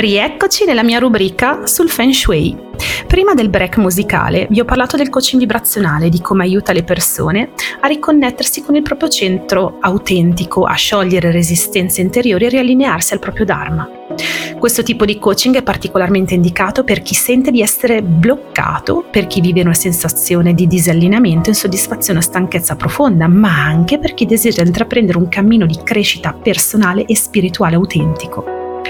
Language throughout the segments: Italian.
Rieccoci nella mia rubrica sul Feng Shui. Prima del break musicale vi ho parlato del coaching vibrazionale, di come aiuta le persone a riconnettersi con il proprio centro autentico, a sciogliere resistenze interiori e riallinearsi al proprio Dharma. Questo tipo di coaching è particolarmente indicato per chi sente di essere bloccato, per chi vive una sensazione di disallineamento, insoddisfazione o stanchezza profonda, ma anche per chi desidera intraprendere un cammino di crescita personale e spirituale autentico.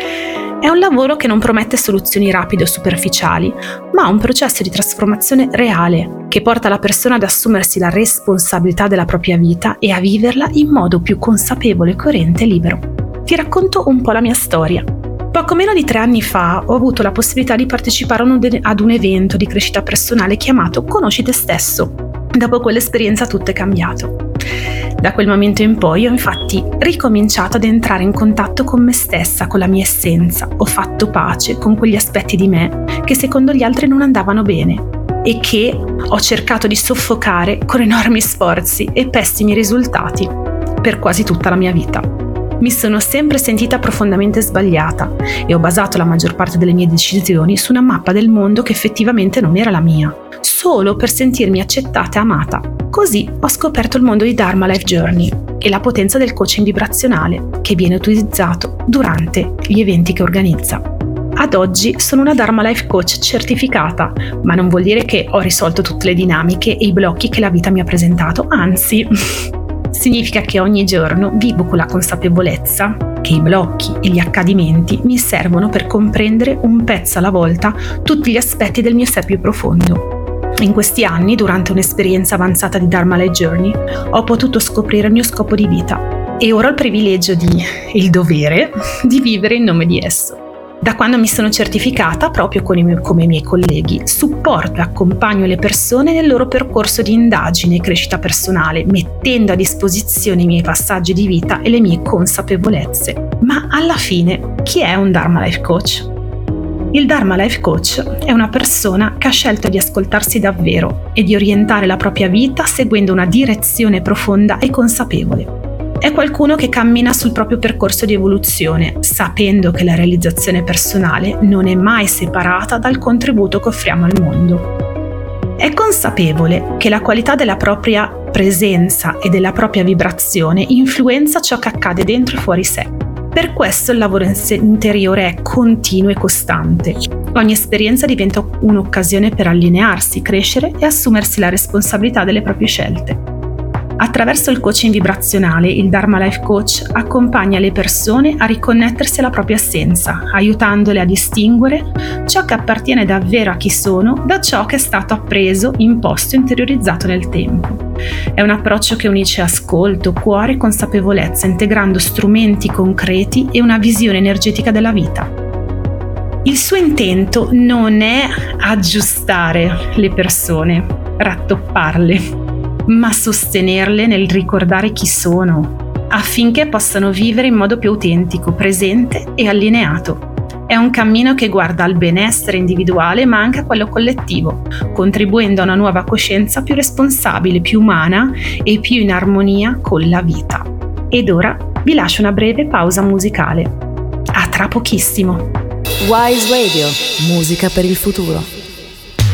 È un lavoro che non promette soluzioni rapide o superficiali, ma un processo di trasformazione reale che porta la persona ad assumersi la responsabilità della propria vita e a viverla in modo più consapevole, coerente e libero. Ti racconto un po' la mia storia. Poco meno di 3 anni fa ho avuto la possibilità di partecipare ad un evento di crescita personale chiamato Conosci te stesso. Dopo quell'esperienza tutto è cambiato. Da quel momento in poi ho infatti ricominciato ad entrare in contatto con me stessa, con la mia essenza. Ho fatto pace con quegli aspetti di me che secondo gli altri non andavano bene e che ho cercato di soffocare con enormi sforzi e pessimi risultati per quasi tutta la mia vita. Mi sono sempre sentita profondamente sbagliata e ho basato la maggior parte delle mie decisioni su una mappa del mondo che effettivamente non era la mia, solo per sentirmi accettata e amata. Così ho scoperto il mondo di Dharma Life Journey e la potenza del coaching vibrazionale che viene utilizzato durante gli eventi che organizza. Ad oggi sono una Dharma Life Coach certificata, ma non vuol dire che ho risolto tutte le dinamiche e i blocchi che la vita mi ha presentato, anzi, significa che ogni giorno vivo con la consapevolezza che i blocchi e gli accadimenti mi servono per comprendere un pezzo alla volta tutti gli aspetti del mio sé più profondo. In questi anni, durante un'esperienza avanzata di Dharma Life Journey, ho potuto scoprire il mio scopo di vita e ora ho il privilegio il dovere di vivere in nome di esso. Da quando mi sono certificata, proprio come i miei colleghi, supporto e accompagno le persone nel loro percorso di indagine e crescita personale, mettendo a disposizione i miei passaggi di vita e le mie consapevolezze. Ma alla fine, chi è un Dharma Life Coach? Il Dharma Life Coach è una persona che ha scelto di ascoltarsi davvero e di orientare la propria vita seguendo una direzione profonda e consapevole. È qualcuno che cammina sul proprio percorso di evoluzione, sapendo che la realizzazione personale non è mai separata dal contributo che offriamo al mondo. È consapevole che la qualità della propria presenza e della propria vibrazione influenza ciò che accade dentro e fuori sé. Per questo il lavoro interiore è continuo e costante. Ogni esperienza diventa un'occasione per allinearsi, crescere e assumersi la responsabilità delle proprie scelte. Attraverso il coaching vibrazionale, il Dharma Life Coach accompagna le persone a riconnettersi alla propria essenza, aiutandole a distinguere ciò che appartiene davvero a chi sono da ciò che è stato appreso, imposto e interiorizzato nel tempo. È un approccio che unisce ascolto, cuore e consapevolezza, integrando strumenti concreti e una visione energetica della vita. Il suo intento non è aggiustare le persone, rattopparle, ma sostenerle nel ricordare chi sono, affinché possano vivere in modo più autentico, presente e allineato. È un cammino che guarda al benessere individuale ma anche a quello collettivo, contribuendo a una nuova coscienza più responsabile, più umana e più in armonia con la vita. Ed ora vi lascio una breve pausa musicale. A tra pochissimo! Wise Radio, musica per il futuro.